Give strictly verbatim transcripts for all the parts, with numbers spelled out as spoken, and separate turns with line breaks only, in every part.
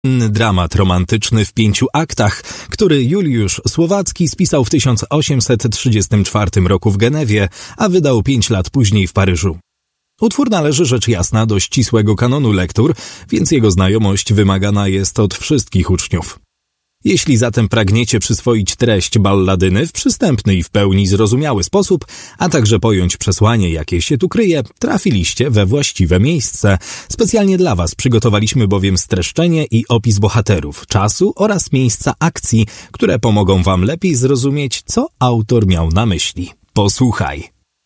Dramat romantyczny w pięciu aktach, który Juliusz Słowacki spisał w tysiąc osiemset trzydziestym czwartym roku w Genewie, a wydał pięć lat później w Paryżu. Utwór należy rzecz jasna do ścisłego kanonu lektur, więc jego znajomość wymagana jest od wszystkich uczniów. Jeśli zatem pragniecie przyswoić treść balladyny w przystępny i w pełni zrozumiały sposób, a także pojąć przesłanie, jakie się tu kryje, trafiliście we właściwe miejsce. Specjalnie dla Was przygotowaliśmy bowiem streszczenie i opis bohaterów, czasu oraz miejsca akcji, które pomogą Wam lepiej zrozumieć, co autor miał na myśli. Posłuchaj.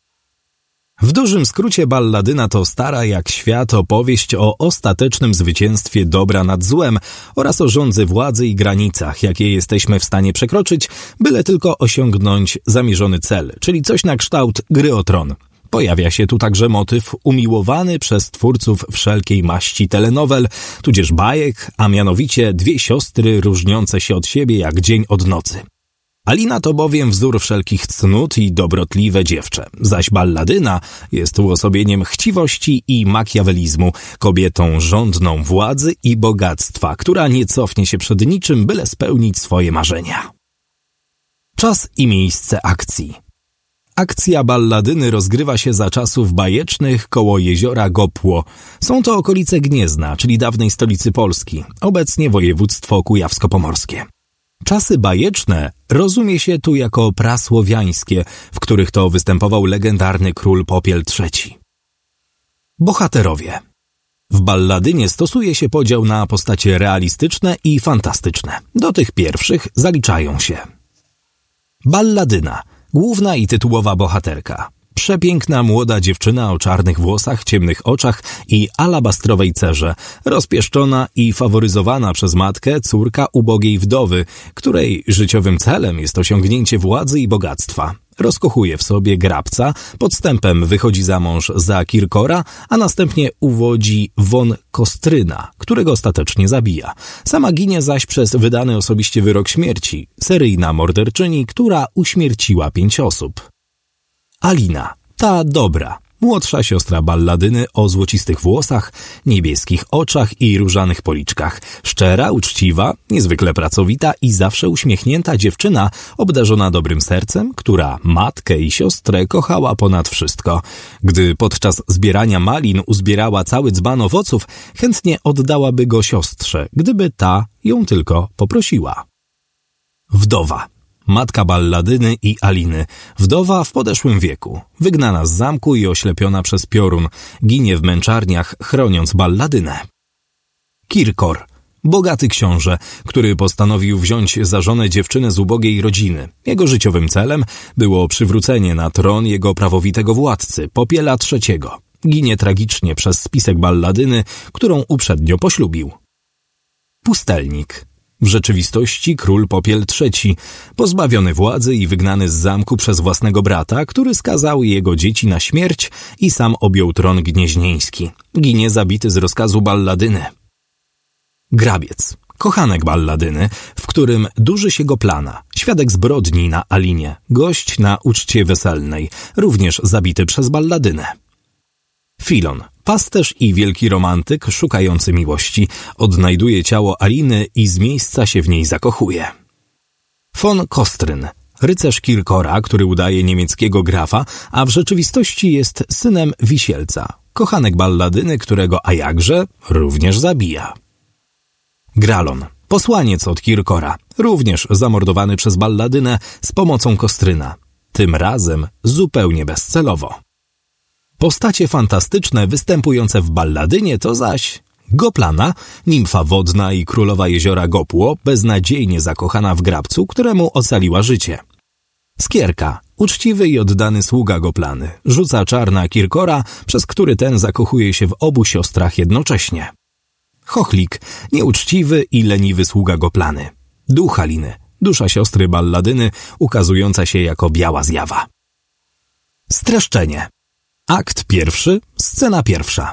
W dużym skrócie balladyna to stara jak świat opowieść o ostatecznym zwycięstwie dobra nad złem oraz o rządzy władzy i granicach, jakie jesteśmy w stanie przekroczyć, byle tylko osiągnąć zamierzony cel, czyli coś na kształt gry o tron. Pojawia się tu także motyw umiłowany przez twórców wszelkiej maści telenowel, tudzież bajek, a mianowicie dwie siostry różniące się od siebie jak dzień od nocy. Alina to bowiem wzór wszelkich cnót i dobrotliwe dziewczę, zaś balladyna jest uosobieniem chciwości i makiawelizmu, kobietą żądną władzy i bogactwa, która nie cofnie się przed niczym, byle spełnić swoje marzenia. Czas i miejsce akcji. Akcja balladyny rozgrywa się za czasów bajecznych koło jeziora Gopło. Są to okolice Gniezna, czyli dawnej stolicy Polski, obecnie województwo kujawsko-pomorskie. Czasy bajeczne rozumie się tu jako prasłowiańskie, w których to występował legendarny król Popiel trzeci. Bohaterowie. W balladynie stosuje się podział na postacie realistyczne i fantastyczne. Do tych pierwszych zaliczają się balladyna, główna i tytułowa bohaterka. Przepiękna młoda dziewczyna o czarnych włosach, ciemnych oczach i alabastrowej cerze, rozpieszczona i faworyzowana przez matkę córka ubogiej wdowy, której życiowym celem jest osiągnięcie władzy i bogactwa. Rozkochuje w sobie grabca, podstępem wychodzi za mąż za Kirkora, a następnie uwodzi von Kostryna, którego ostatecznie zabija. Sama ginie zaś przez wydany osobiście wyrok śmierci, seryjna morderczyni, która uśmierciła pięć osób. Alina, ta dobra, młodsza siostra balladyny o złocistych włosach, niebieskich oczach i różanych policzkach. Szczera, uczciwa, niezwykle pracowita i zawsze uśmiechnięta dziewczyna, obdarzona dobrym sercem, która matkę i siostrę kochała ponad wszystko. Gdy podczas zbierania malin uzbierała cały dzban owoców, chętnie oddałaby go siostrze, gdyby ta ją tylko poprosiła. Wdowa. Matka balladyny i Aliny, wdowa w podeszłym wieku, wygnana z zamku i oślepiona przez piorun, ginie w męczarniach, chroniąc balladynę. Kirkor, bogaty książę, który postanowił wziąć za żonę dziewczynę z ubogiej rodziny. Jego życiowym celem było przywrócenie na tron jego prawowitego władcy, Popiela trzeciego. Ginie tragicznie przez spisek balladyny, którą uprzednio poślubił. Pustelnik. W rzeczywistości król Popiel trzeci, pozbawiony władzy i wygnany z zamku przez własnego brata, który skazał jego dzieci na śmierć i sam objął tron gnieźnieński. Ginie zabity z rozkazu balladyny. Grabiec, kochanek balladyny, w którym duży się go plana, świadek zbrodni na Alinie, gość na uczcie weselnej, również zabity przez balladynę. Filon, pasterz i wielki romantyk szukający miłości, odnajduje ciało Aliny i z miejsca się w niej zakochuje. Von Kostryn, rycerz Kirkora, który udaje niemieckiego grafa, a w rzeczywistości jest synem wisielca, kochanek balladyny, którego a jakże również zabija. Gralon, posłaniec od Kirkora, również zamordowany przez balladynę z pomocą Kostryna, tym razem zupełnie bezcelowo. Postacie fantastyczne występujące w balladynie to zaś Goplana, nimfa wodna i królowa jeziora Gopło, beznadziejnie zakochana w grabcu, któremu ocaliła życie. Skierka, uczciwy i oddany sługa Goplany, rzuca czar na Kirkora, przez który ten zakochuje się w obu siostrach jednocześnie. Chochlik, nieuczciwy i leniwy sługa Goplany. Duch Aliny, dusza siostry balladyny, ukazująca się jako biała zjawa. Streszczenie. Akt pierwszy, scena pierwsza.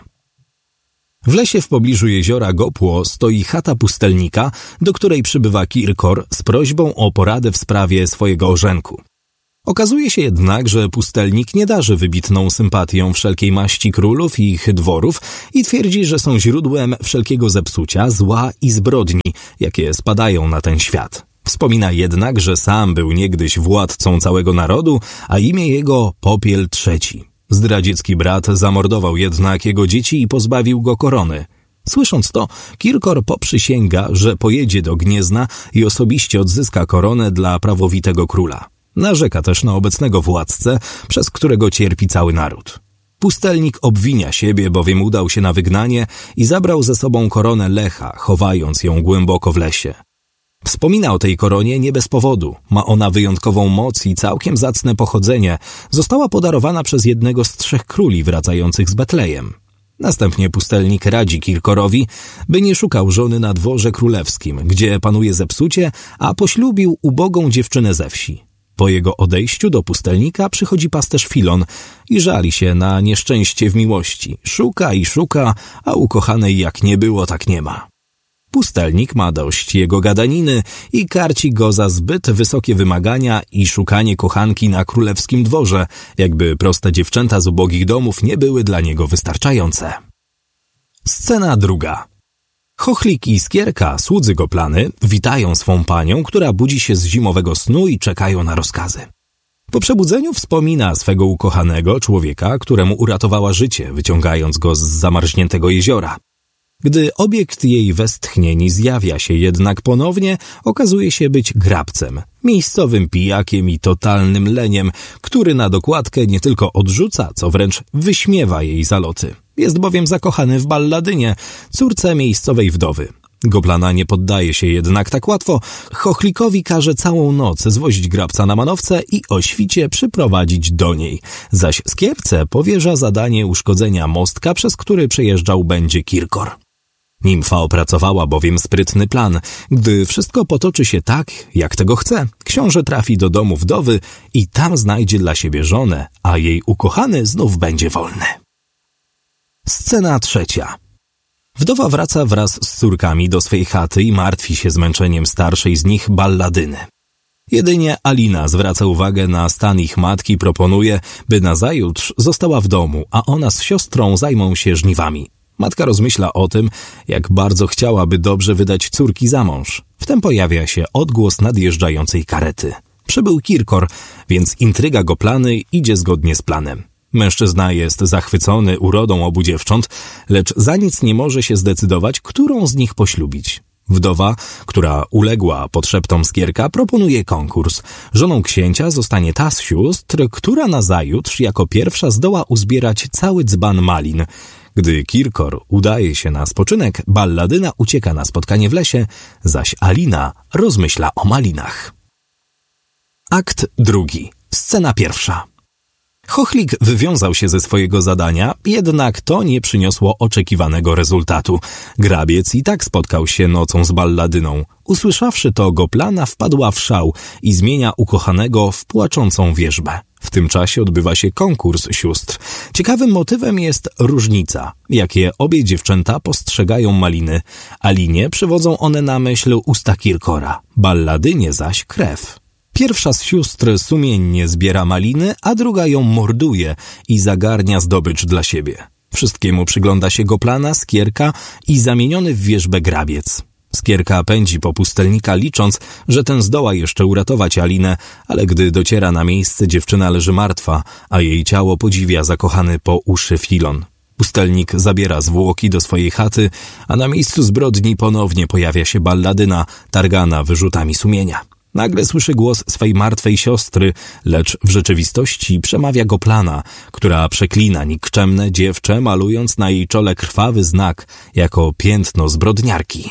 W lesie w pobliżu jeziora Gopło stoi chata pustelnika, do której przybywa Kirkor z prośbą o poradę w sprawie swojego orzenku. Okazuje się jednak, że pustelnik nie darzy wybitną sympatią wszelkiej maści królów i ich dworów i twierdzi, że są źródłem wszelkiego zepsucia, zła i zbrodni, jakie spadają na ten świat. Wspomina jednak, że sam był niegdyś władcą całego narodu, a imię jego Popiel trzeci. Zdradziecki brat zamordował jednak jego dzieci i pozbawił go korony. Słysząc to, Kirkor poprzysięga, że pojedzie do Gniezna i osobiście odzyska koronę dla prawowitego króla. Narzeka też na obecnego władcę, przez którego cierpi cały naród. Pustelnik obwinia siebie, bowiem udał się na wygnanie i zabrał ze sobą koronę Lecha, chowając ją głęboko w lesie. Wspomina o tej koronie nie bez powodu. Ma ona wyjątkową moc i całkiem zacne pochodzenie. Została podarowana przez jednego z trzech króli wracających z Betlejem. Następnie pustelnik radzi Kirkorowi, by nie szukał żony na dworze królewskim, gdzie panuje zepsucie, a poślubił ubogą dziewczynę ze wsi. Po jego odejściu do pustelnika przychodzi pasterz Filon i żali się na nieszczęście w miłości. Szuka i szuka, a ukochanej jak nie było, tak nie ma. Pustelnik ma dość jego gadaniny i karci go za zbyt wysokie wymagania i szukanie kochanki na królewskim dworze, jakby proste dziewczęta z ubogich domów nie były dla niego wystarczające. Scena druga. Chochlik i Skierka, słudzy Goplany, witają swą panią, która budzi się z zimowego snu i czekają na rozkazy. Po przebudzeniu wspomina swego ukochanego człowieka, któremu uratowała życie, wyciągając go z zamarzniętego jeziora. Gdy obiekt jej westchnień zjawia się jednak ponownie, okazuje się być grabcem, miejscowym pijakiem i totalnym leniem, który na dokładkę nie tylko odrzuca, co wręcz wyśmiewa jej zaloty. Jest bowiem zakochany w Balladynie, córce miejscowej wdowy. Goplana nie poddaje się jednak tak łatwo. Chochlikowi każe całą noc zwozić grabca na manowce i o świcie przyprowadzić do niej, zaś Skierce powierza zadanie uszkodzenia mostka, przez który przejeżdżał będzie Kirkor. Nimfa opracowała bowiem sprytny plan. Gdy wszystko potoczy się tak, jak tego chce, książę trafi do domu wdowy i tam znajdzie dla siebie żonę, a jej ukochany znów będzie wolny. Scena trzecia. Wdowa wraca wraz z córkami do swej chaty i martwi się zmęczeniem starszej z nich Balladyny. Jedynie Alina zwraca uwagę na stan ich matki i proponuje, by nazajutrz została w domu, a ona z siostrą zajmą się żniwami. Matka rozmyśla o tym, jak bardzo chciałaby dobrze wydać córki za mąż. Wtem pojawia się odgłos nadjeżdżającej karety. Przybył Kirkor, więc intryga Goplany idzie zgodnie z planem. Mężczyzna jest zachwycony urodą obu dziewcząt, lecz za nic nie może się zdecydować, którą z nich poślubić. Wdowa, która uległa podszeptom Skierka, proponuje konkurs. Żoną księcia zostanie ta z sióstr, która nazajutrz jako pierwsza zdoła uzbierać cały dzban malin. Gdy Kirkor udaje się na spoczynek, Balladyna ucieka na spotkanie w lesie, zaś Alina rozmyśla o malinach. Akt drugi. Scena pierwsza. Chochlik wywiązał się ze swojego zadania, jednak to nie przyniosło oczekiwanego rezultatu. Grabiec i tak spotkał się nocą z Balladyną. Usłyszawszy to, Goplana wpadła w szał i zmienia ukochanego w płaczącą wierzbę. W tym czasie odbywa się konkurs sióstr. Ciekawym motywem jest różnica, jakie obie dziewczęta postrzegają maliny. Alinie przywodzą one na myśl usta Kirkora, Balladynie zaś krew. Pierwsza z sióstr sumiennie zbiera maliny, a druga ją morduje i zagarnia zdobycz dla siebie. Wszystkiemu przygląda się Goplana, Skierka i zamieniony w wierzbę grabiec. Skierka pędzi po pustelnika, licząc, że ten zdoła jeszcze uratować Alinę, ale gdy dociera na miejsce, dziewczyna leży martwa, a jej ciało podziwia zakochany po uszy Filon. Pustelnik zabiera zwłoki do swojej chaty, a na miejscu zbrodni ponownie pojawia się Balladyna, targana wyrzutami sumienia. Nagle słyszy głos swej martwej siostry, lecz w rzeczywistości przemawia Goplana, która przeklina nikczemne dziewczę, malując na jej czole krwawy znak jako piętno zbrodniarki.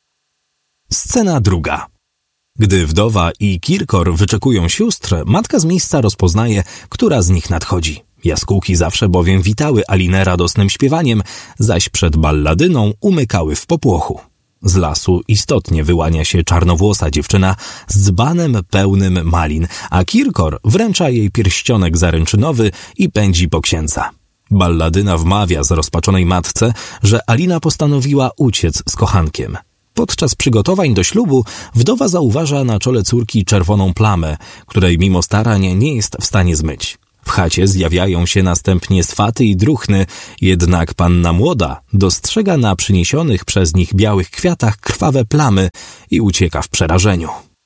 Scena druga. Gdy wdowa i Kirkor wyczekują sióstr, matka z miejsca rozpoznaje, która z nich nadchodzi. Jaskółki zawsze bowiem witały Alinę radosnym śpiewaniem, zaś przed Balladyną umykały w popłochu. Z lasu istotnie wyłania się czarnowłosa dziewczyna z dzbanem pełnym malin, a Kirkor wręcza jej pierścionek zaręczynowy i pędzi po księdza. Balladyna wmawia zrozpaczonej matce, że Alina postanowiła uciec z kochankiem. Podczas przygotowań do ślubu wdowa zauważa na czole córki czerwoną plamę, której mimo starań nie jest w stanie zmyć. W chacie zjawiają się następnie swaty i druchny, jednak panna młoda dostrzega na przyniesionych przez nich białych kwiatach krwawe plamy i ucieka w przerażeniu.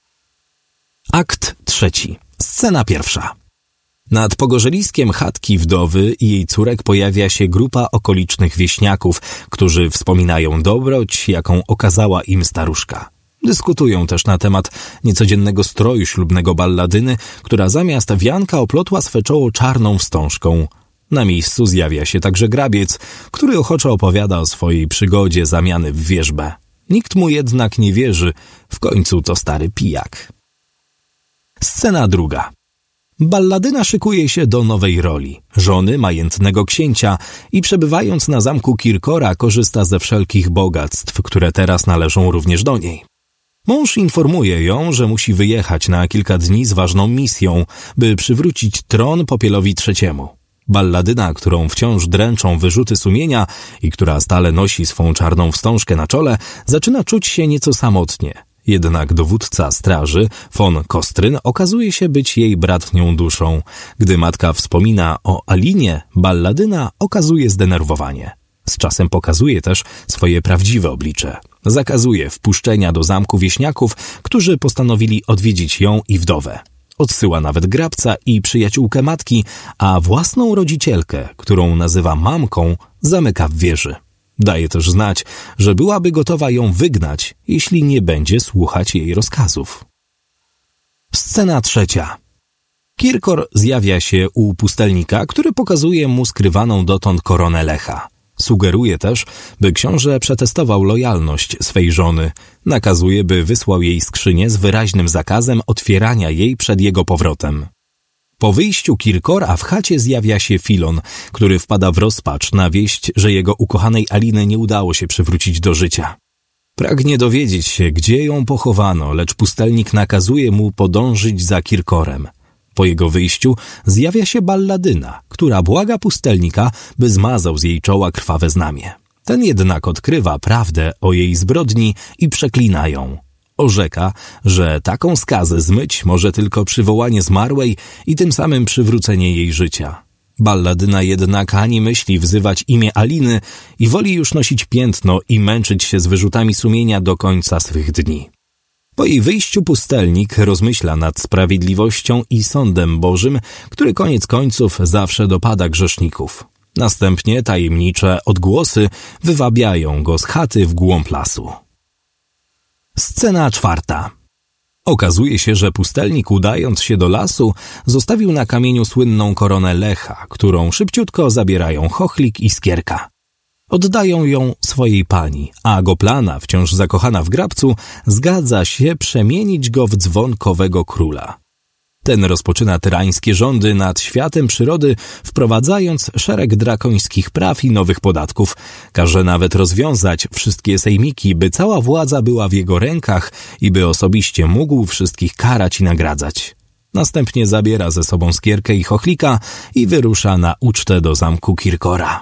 Akt trzeci. Scena pierwsza. Nad pogorzeliskiem chatki wdowy i jej córek pojawia się grupa okolicznych wieśniaków, którzy wspominają dobroć, jaką okazała im staruszka. Dyskutują też na temat niecodziennego stroju ślubnego balladyny, która zamiast wianka oplotła swe czoło czarną wstążką. Na miejscu zjawia się także grabiec, który ochoczo opowiada o swojej przygodzie zamiany w wierzbę. Nikt mu jednak nie wierzy, w końcu to stary pijak. Scena druga. Balladyna szykuje się do nowej roli, żony majętnego księcia i przebywając na zamku Kirkora korzysta ze wszelkich bogactw, które teraz należą również do niej. Mąż informuje ją, że musi wyjechać na kilka dni z ważną misją, by przywrócić tron Popielowi trzeciemu. Balladyna, którą wciąż dręczą wyrzuty sumienia i która stale nosi swą czarną wstążkę na czole, zaczyna czuć się nieco samotnie. Jednak dowódca straży, von Kostryn, okazuje się być jej bratnią duszą. Gdy matka wspomina o Alinie, balladyna okazuje zdenerwowanie. Z czasem pokazuje też swoje prawdziwe oblicze. Zakazuje wpuszczenia do zamku wieśniaków, którzy postanowili odwiedzić ją i wdowę. Odsyła nawet grabca i przyjaciółkę matki, a własną rodzicielkę, którą nazywa mamką, zamyka w wieży. Daje też znać, że byłaby gotowa ją wygnać, jeśli nie będzie słuchać jej rozkazów. Scena trzecia. Kirkor zjawia się u pustelnika, który pokazuje mu skrywaną dotąd koronę Lecha. Sugeruje też, by książę przetestował lojalność swej żony. Nakazuje, by wysłał jej skrzynię z wyraźnym zakazem otwierania jej przed jego powrotem. Po wyjściu Kirkora w chacie zjawia się Filon, który wpada w rozpacz na wieść, że jego ukochanej Aliny nie udało się przywrócić do życia. Pragnie dowiedzieć się, gdzie ją pochowano, lecz pustelnik nakazuje mu podążyć za Kirkorem. Po jego wyjściu zjawia się balladyna, która błaga pustelnika, by zmazał z jej czoła krwawe znamie. Ten jednak odkrywa prawdę o jej zbrodni i przeklina ją. Orzeka, że taką skazę zmyć może tylko przywołanie zmarłej i tym samym przywrócenie jej życia. Balladyna jednak ani myśli wzywać imię Aliny i woli już nosić piętno i męczyć się z wyrzutami sumienia do końca swych dni. Po jej wyjściu pustelnik rozmyśla nad sprawiedliwością i sądem Bożym, który koniec końców zawsze dopada grzeszników. Następnie tajemnicze odgłosy wywabiają go z chaty w głąb lasu. Scena czwarta. Okazuje się, że pustelnik, udając się do lasu, zostawił na kamieniu słynną koronę Lecha, którą szybciutko zabierają Chochlik i Skierka. Oddają ją swojej pani, a Goplana, wciąż zakochana w grabcu, zgadza się przemienić go w dzwonkowego króla. Ten rozpoczyna tyrańskie rządy nad światem przyrody, wprowadzając szereg drakońskich praw i nowych podatków. Każe nawet rozwiązać wszystkie sejmiki, by cała władza była w jego rękach i by osobiście mógł wszystkich karać i nagradzać. Następnie zabiera ze sobą Skierkę i Chochlika i wyrusza na ucztę do zamku Kirkora.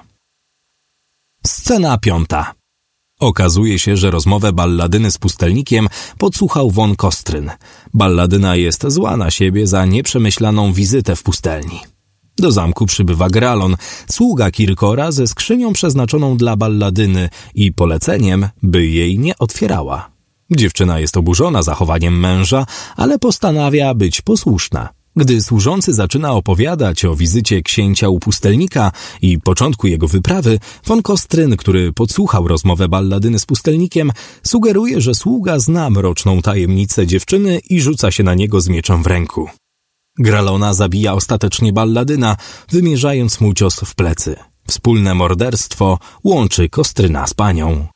Scena piąta. Okazuje się, że rozmowę balladyny z pustelnikiem podsłuchał von Kostryn. Balladyna jest zła na siebie za nieprzemyślaną wizytę w pustelni. Do zamku przybywa Gralon, sługa Kirkora ze skrzynią przeznaczoną dla balladyny i poleceniem, by jej nie otwierała. Dziewczyna jest oburzona zachowaniem męża, ale postanawia być posłuszna. Gdy służący zaczyna opowiadać o wizycie księcia u pustelnika i początku jego wyprawy, von Kostryn, który podsłuchał rozmowę balladyny z pustelnikiem, sugeruje, że sługa zna mroczną tajemnicę dziewczyny i rzuca się na niego z mieczem w ręku. Gralona zabija ostatecznie balladyna, wymierzając mu cios w plecy. Wspólne morderstwo łączy Kostryna z panią.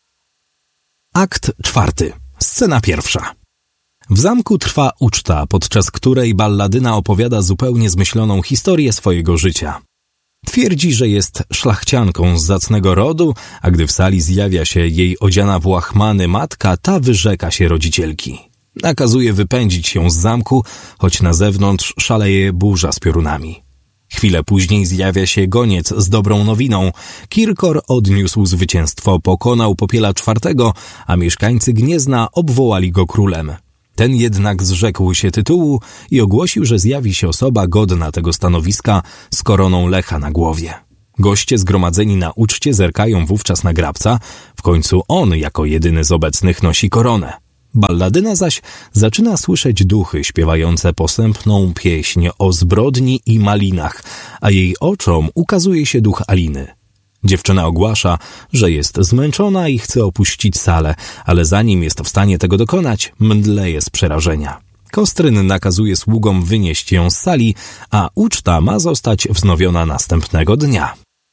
Akt czwarty. Scena pierwsza. W zamku trwa uczta, podczas której balladyna opowiada zupełnie zmyśloną historię swojego życia. Twierdzi, że jest szlachcianką z zacnego rodu, a gdy w sali zjawia się jej odziana w łachmany matka, ta wyrzeka się rodzicielki. Nakazuje wypędzić ją z zamku, choć na zewnątrz szaleje burza z piorunami. Chwilę później zjawia się goniec z dobrą nowiną. Kirkor odniósł zwycięstwo, pokonał Popiela czwartego, a mieszkańcy Gniezna obwołali go królem. Ten jednak zrzekł się tytułu i ogłosił, że zjawi się osoba godna tego stanowiska z koroną Lecha na głowie. Goście zgromadzeni na uczcie zerkają wówczas na Grabca, w końcu on jako jedyny z obecnych nosi koronę. Balladyna zaś zaczyna słyszeć duchy śpiewające posępną pieśń o zbrodni i malinach, a jej oczom ukazuje się duch Aliny. Dziewczyna ogłasza, że jest zmęczona i chce opuścić salę, ale zanim jest w stanie tego dokonać, mdleje z przerażenia. Kostryn nakazuje sługom wynieść ją z sali, a uczta ma zostać wznowiona następnego dnia.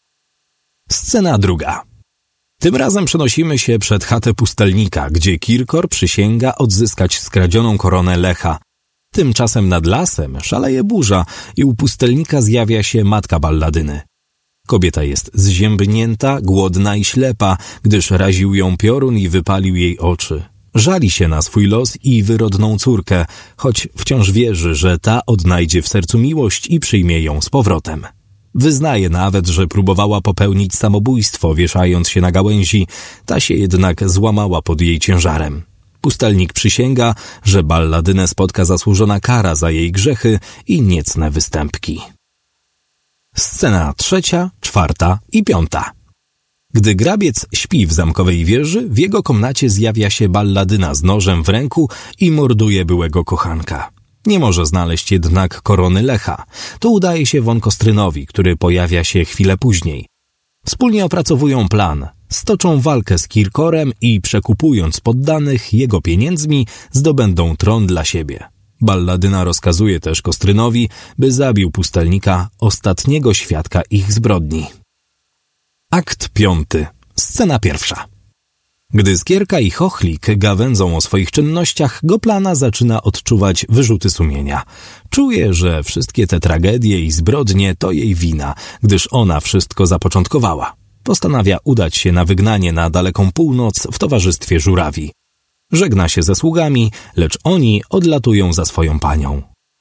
Scena druga. Tym razem przenosimy się przed chatę pustelnika, gdzie Kirkor przysięga odzyskać skradzioną koronę Lecha. Tymczasem nad lasem szaleje burza i u pustelnika zjawia się matka Balladyny. Kobieta jest zziębnięta, głodna i ślepa, gdyż raził ją piorun i wypalił jej oczy. Żali się na swój los i wyrodną córkę, choć wciąż wierzy, że ta odnajdzie w sercu miłość i przyjmie ją z powrotem. Wyznaje nawet, że próbowała popełnić samobójstwo, wieszając się na gałęzi, ta się jednak złamała pod jej ciężarem. Pustelnik przysięga, że Balladynę spotka zasłużona kara za jej grzechy i niecne występki. Scena trzecia, czwarta i piąta. Gdy grabiec śpi w zamkowej wieży, w jego komnacie zjawia się Balladyna z nożem w ręku i morduje byłego kochanka. Nie może znaleźć jednak korony Lecha. To udaje się won Kostrynowi, który pojawia się chwilę później. Wspólnie opracowują plan. Stoczą walkę z Kirkorem i przekupując poddanych jego pieniędzmi, zdobędą tron dla siebie. Balladyna rozkazuje też Kostrynowi, by zabił pustelnika, ostatniego świadka ich zbrodni. Akt piąty. Scena pierwsza. Gdy Skierka i Chochlik gawędzą o swoich czynnościach, Goplana zaczyna odczuwać wyrzuty sumienia. Czuje, że wszystkie te tragedie i zbrodnie to jej wina, gdyż ona wszystko zapoczątkowała. Postanawia udać się na wygnanie na daleką północ w towarzystwie żurawi. Żegna się ze sługami, lecz oni odlatują za swoją panią.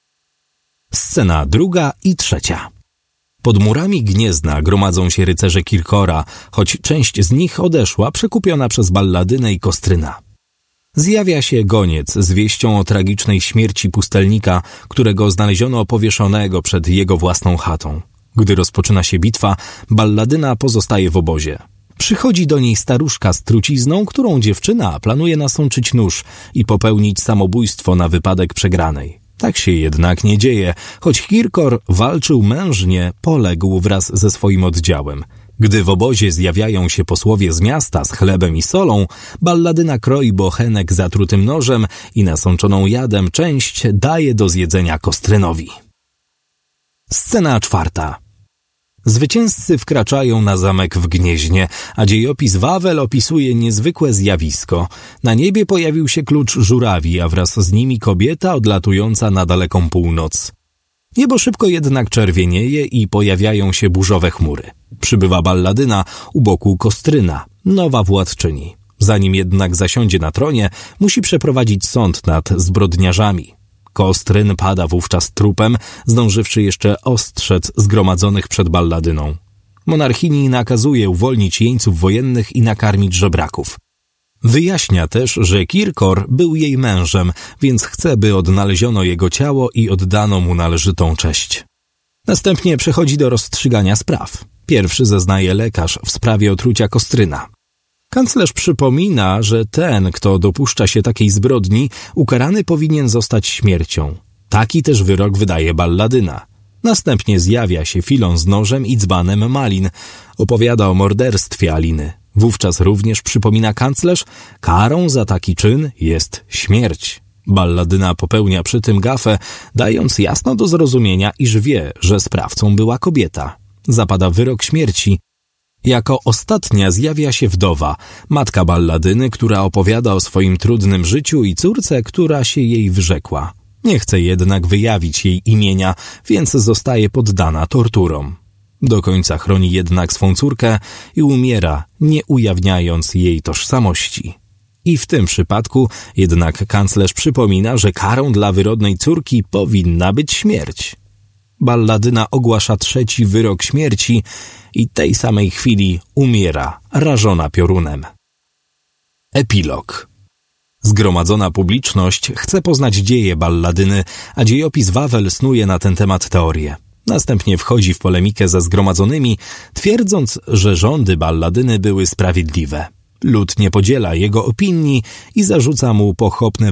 Scena druga i trzecia. Pod murami Gniezna gromadzą się rycerze Kirkora, choć część z nich odeszła, przekupiona przez Balladynę i Kostryna. Zjawia się goniec z wieścią o tragicznej śmierci pustelnika, którego znaleziono powieszonego przed jego własną chatą. Gdy rozpoczyna się bitwa, Balladyna pozostaje w obozie. Przychodzi do niej staruszka z trucizną, którą dziewczyna planuje nasączyć nóż i popełnić samobójstwo na wypadek przegranej. Tak się jednak nie dzieje, choć Kirkor walczył mężnie, poległ wraz ze swoim oddziałem. Gdy w obozie zjawiają się posłowie z miasta z chlebem i solą, Balladyna kroi bochenek zatrutym nożem i nasączoną jadem część daje do zjedzenia Kostrynowi. Scena czwarta. Zwycięzcy wkraczają na zamek w Gnieźnie, a dziejopis Wawel opisuje niezwykłe zjawisko. Na niebie pojawił się klucz żurawi, a wraz z nimi kobieta odlatująca na daleką północ. Niebo szybko jednak czerwienieje i pojawiają się burzowe chmury. Przybywa Balladyna u boku Kostryna, nowa władczyni. Zanim jednak zasiądzie na tronie, musi przeprowadzić sąd nad zbrodniarzami. Kostryn pada wówczas trupem, zdążywszy jeszcze ostrzec zgromadzonych przed Balladyną. Monarchini nakazuje uwolnić jeńców wojennych i nakarmić żebraków. Wyjaśnia też, że Kirkor był jej mężem, więc chce, by odnaleziono jego ciało i oddano mu należytą cześć. Następnie przechodzi do rozstrzygania spraw. Pierwszy zeznaje lekarz w sprawie otrucia Kostryna. Kanclerz przypomina, że ten, kto dopuszcza się takiej zbrodni, ukarany powinien zostać śmiercią. Taki też wyrok wydaje Balladyna. Następnie zjawia się Filon z nożem i dzbanem malin. Opowiada o morderstwie Aliny. Wówczas również przypomina kanclerz, karą za taki czyn jest śmierć. Balladyna popełnia przy tym gafę, dając jasno do zrozumienia, iż wie, że sprawcą była kobieta. Zapada wyrok śmierci. Jako ostatnia zjawia się wdowa, matka Balladyny, która opowiada o swoim trudnym życiu i córce, która się jej wyrzekła. Nie chce jednak wyjawić jej imienia, więc zostaje poddana torturom. Do końca chroni jednak swą córkę i umiera, nie ujawniając jej tożsamości. I w tym przypadku jednak kanclerz przypomina, że karą dla wyrodnej córki powinna być śmierć. Balladyna ogłasza trzeci wyrok śmierci i tej samej chwili umiera, rażona piorunem. Epilog. Zgromadzona publiczność chce poznać dzieje Balladyny, a dziejopis Wawel snuje na ten temat teorię. Następnie wchodzi w polemikę ze zgromadzonymi, twierdząc, że rządy Balladyny były sprawiedliwe. Lud nie podziela jego opinii i zarzuca mu pochopne